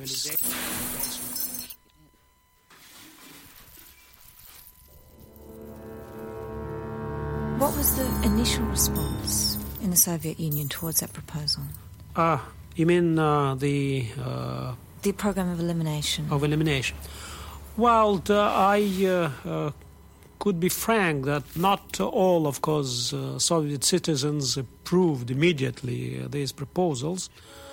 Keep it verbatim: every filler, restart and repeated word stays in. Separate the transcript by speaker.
Speaker 1: What was the initial response in the Soviet Union towards that proposal?
Speaker 2: Uh, you mean uh, the... Uh,
Speaker 1: the program of elimination.
Speaker 2: Of elimination. Well, the, I uh, uh, could be frank that not all, of course, uh, Soviet citizens approved immediately uh, these proposals.